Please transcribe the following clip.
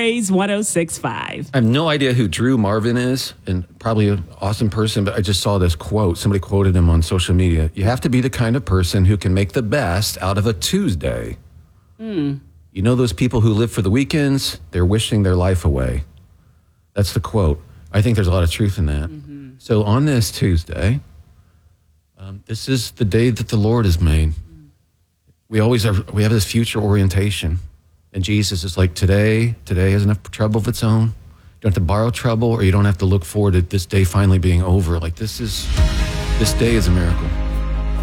Praise 106.5. I have no idea who Drew Marvin is, and probably an awesome person, but I just saw this quote. Somebody quoted him on social media. You have to be the kind of person who can make the best out of a Tuesday. You know those people who live for the weekends? They're wishing their life away. That's the quote. I think there's a lot of truth in that. So on this Tuesday, this is the day that the Lord has made. We have this future orientation. And Jesus is like, today has enough trouble of its own. You don't have to borrow trouble, or you don't have to look forward to this day finally being over. Like this day is a miracle.